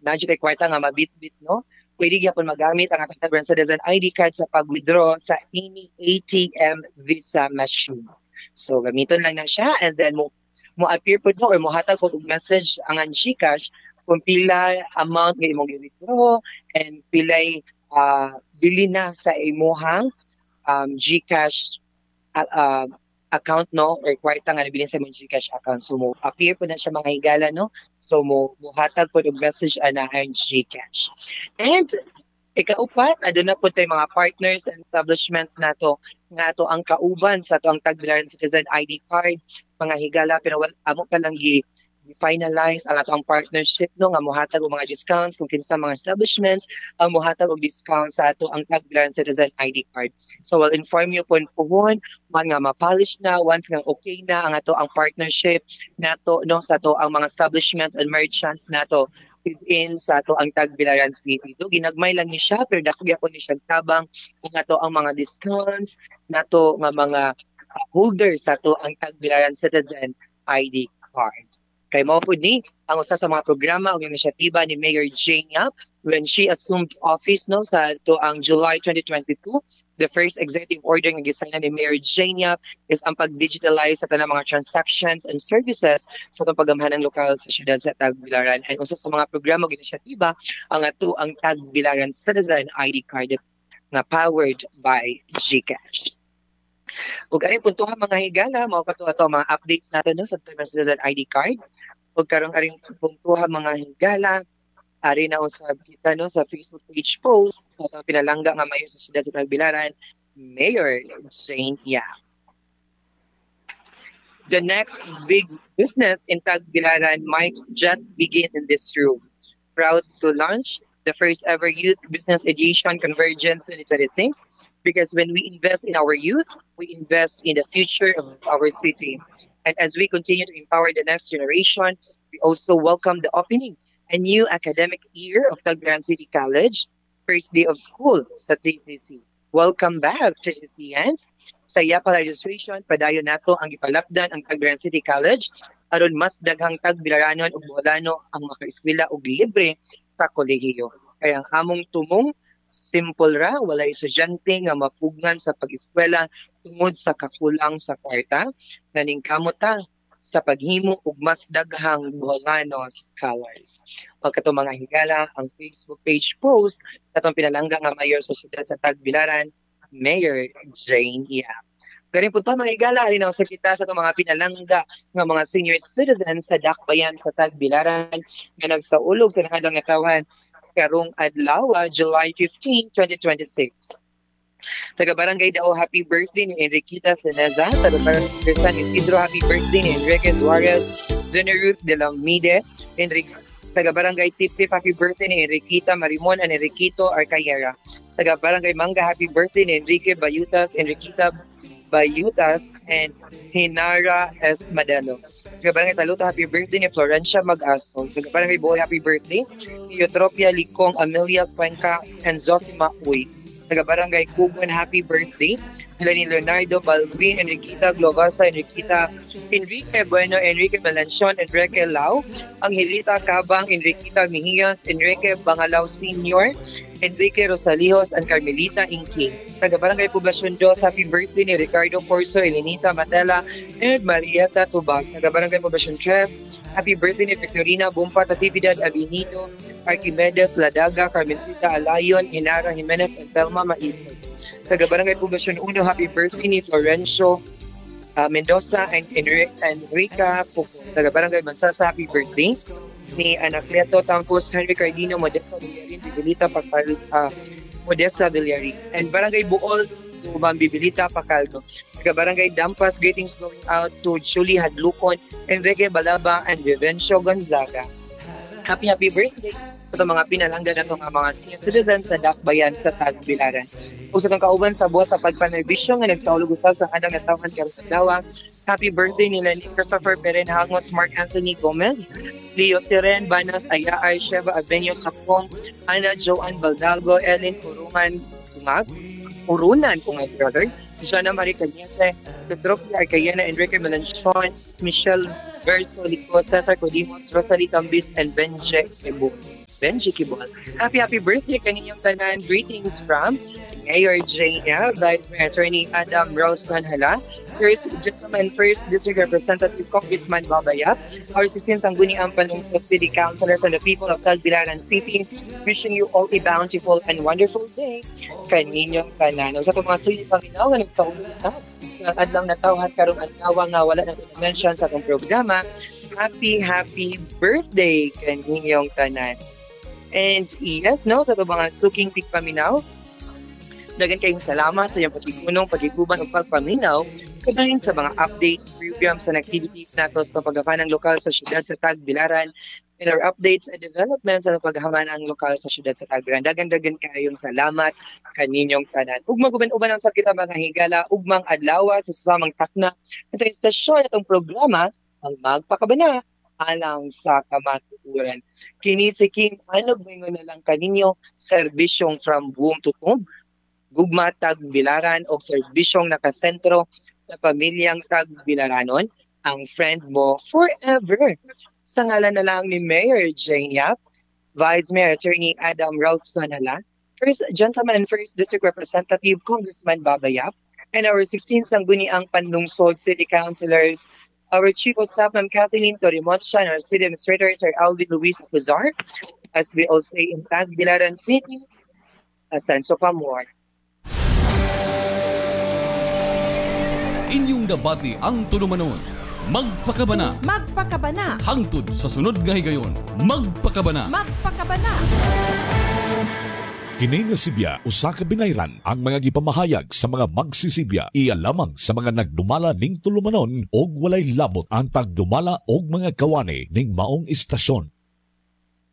budget ay kwarta nga mabitbit, no? Pwede gyapon magamit ang atong Tag Citizen ID card sa pag-withdraw sa any ATM Visa machine. So gamiton lang na siya and then mo appear po no or mo hatag ko og message ang GCash kung pila amount nga imong i-withdraw and pilay dili na sa imuhang GCash uh, uh, account no or kwarta nga nabilin sa imong GCash account. So mo appear po na siya mga higala no. So mo hatag po og message ana ang GCash. And ikaupat, ado na po tayo mga partners and establishments nato nga to ang kauban sa to ang Tagbilaran Citizen ID card, mga higala pero amo pa lang i-finalize ang ato ang partnership no nga mohatag og mga discounts kung kinsa mga establishments ang mohatag og discount sa ato ang Tagbilaran Citizen ID card. So we'll inform you po puhon man nga ma-polish na once nga okay na ang ato ang partnership nato no sa to ang mga establishments and merchants nato within sa ato ang Tagbilaran City. Do ginagmay lang ni siya pero dako gyapon ni siya tabang ang ato ang mga discounts nato nga mga holders sa ato ang Tagbilaran Citizen ID card. Kay mao pud ni ang usa sa mga programa o inisyatiba ni Mayor Jane Yap when she assumed office no sa to ang July 2022. The first executive order nga gisignan ni Mayor Jane Yap is ang pag-digitalize sa tanang mga transactions and services sa itong paggamhanang lokal sa siyudad sa Tagbilaran. And usa sa mga programa o inisyatiba ang ato ang Tagbilaran Citizen ID card na powered by GCash. Ug aring puntuhan mga higala, mao kato ato mga updates natin no sa Tagbilaran Citizen ID card. Ug karon aring puntuhan mga higala, ari na usab kita no sa Facebook page post sa atong pinalangga nga mayor sa siyudad sa Tagbilaran, Mayor Jane Yap. The next big business in Tagbilaran might just begin in this room. Proud to launch the first ever Youth Business Edition Convergence 2026 because when we invest in our youth, we invest in the future of our city. And as we continue to empower the next generation, we also welcome the opening a new academic year of Tagbilaran City College, first day of school sa TCC. Welcome back, TCCians. Sa iya pa registration, padayon nato ang ipalapdan ang Tagbilaran City College aron mas daghang Tagbilaranon ug Boholano ang makaeskwela og libre sa kolehiyo. Kaya ang among tumong simple ra, wala estudyante nga mapugngan sa pag-eskwela tungod sa kakulang sa kwarta, naningkamot ta sa paghimo og mas daghang Boholano scholars. Pagkato mga higala, ang Facebook page post katong pinalangga nga mayor sa siyudad sa Tagbilaran, Mayor Jane Yap. Karing punto mga higala, halinaw sa kita sa itong mga pinalangga nga mga senior citizens sa Dakbayan sa Tagbilaran nga nagsaulog sa nakadang natawan karong adlaw, July 15, 2026. Taga-barangay Dao, happy birthday ni Enriqueta Seneza. Taga-barangay San Isidro, happy birthday ni Enrique Suarez. Generuth de la Mide. Taga-barangay Tip-Tip, happy birthday ni Enriqueta Marimon and Enriquito Arcayera. Taga-barangay Manga, happy birthday ni Enrique Bayutas, Enriqueta Bayutas, and Hinara S. Madelo. Taga-barangay Taluta, happy birthday ni Florencia Mag-Aso. Taga-barangay Boy, happy birthday ni Eutropia Licong, Amelia Cuenca, and Zosima Uy. Taga-barangay Kugon, happy birthday nila ni Leonardo Balvin, Enriqueta Glovasa, Enrique Bueno, Enrique Melanchon, Enrique Lau, Angelita Cabang, Enriqueta Mejias, Enrique Bangalao Sr., Enrique Rosalijos, and Carmelita Inking. Taga-barangay Poblacion 2, happy birthday ni Ricardo Corso, Elenita Matela, and Marieta Tubag. Taga-barangay Poblacion 3, happy birthday ni Victorina Bumpa, Tatividad Avenido, Archimedes Ladaga, Carmencita Alayon, Hinara Jimenez, and Telma Maisog. Taga-barangay Poblacion 1, happy birthday ni Florencio Mendoza and Enrica Pupo. Taga-barangay Mansasa, happy birthday ni Anacleto Tampos, Henry Cardino, Modesta Villarin, Bibilita Modesta Villarin. And Barangay Buol, Tumang Bibilita Pacaldo. Taga-barangay Dampas, greetings going out to Julie Hadlukon, Enrique Balaba, and Vivencio Gonzaga. Happy birthday sa itong mga pinalanggan na itong mga senior citizens sa Dakbayan sa Tagbilaran. Kung sa itong kauban sa buwas sa pagpanerbisyo nga nagsaulog usab sa handang natawan karong adlaw, happy birthday nila ni Christopher Peren Hangos, Mark Anthony Gomez, Leo Tiren, Banas Ayaay, Sheva Avenio Sapong, Ana Joan Baldalgo, Ellen Urunan, brother, Jana Marie Cañete, Petropia Arcayena, Enrique Melanchon, Michelle Verso Lico, Cesar Codimos, Rosalie Tambis, and Benje Ebon. Benji Kibol. Happy birthday kaninyong tanan. Greetings from Mayor J.L., Vice Mayor Attorney Adam Ralston Hala, First Gentleman, First District Representative Congressman Babayap, our 16th Tangguniang Panungsod City Councilors and the people of Tagbilaran City, wishing you all a bountiful and wonderful day kaninyong tanan. O sa itong mga sulit panginawan sa umusap, adlang natawhan karong adlaw nga wala na mention sa itong programa, happy birthday kaninyong tanan. And yes, no, sa itong mga suking pigpaminaw, dagan kayong salamat sa iyong pagkikunong, pagkikuban o pagpaminaw kabahin sa mga updates, programs, and activities nato sa paghaman ng lokal sa syudad sa Tagbilaran and our updates and developments sa paghaman ng lokal sa syudad sa Tagbilaran. Dagan kayong salamat kaninyong tanan. Ug maguban-uban ang sakit mga higala, ugmang adlaw sa susamang takna. Itong istasyon itong programa ang magpakabana alang sa kamatuturan. Kini si King Anog na lang kaninyo serbisyong from buong tutong gugma Tagbilaran o serbisyong nakasentro sa pamilyang Tagbilaranon, ang friend mo forever. Sa ngalan na lang ni Mayor Jane Yap, Vice Mayor Attorney Adam Ralston Hala, First Gentleman and First District Representative Congressman Babayap, and our 16 Sangguniang Panlungsod City Councilors, our Chief of Staff, Ma'am Kathleen Torimoncha, and our City Administrator, Sir Alvin Luis Acuzar, as we all say in Tagbilaran City, a sense of amor. Inyong debate ang tulumanon. Magpakabana. Magpakabana. Hangtod sa sunod nga higayon. Magpakabana. Magpakabana. Kini nga Sibya usa ka binayran ang mga gipamahayag sa mga magsisibya iya lamang sa mga nagdumala ning tulumanon og walay labot ang tagdumala og mga kawani ning maong istasyon.